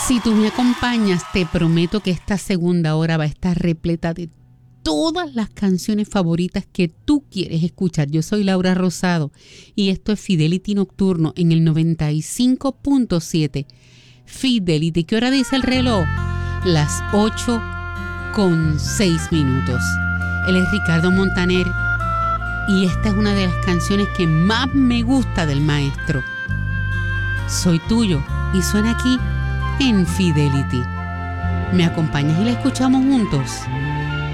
Si tú me acompañas, te prometo que esta segunda hora va a estar repleta de todas las canciones favoritas que tú quieres escuchar. Yo soy Laura Rosado y esto es Fidelity Nocturno en el 95.7. Fidelity, ¿qué hora dice el reloj? Las 8:06. Él es Ricardo Montaner y esta es una de las canciones que más me gusta del maestro. Soy tuyo y suena aquí en Fidelity. ¿Me acompañas y la escuchamos juntos?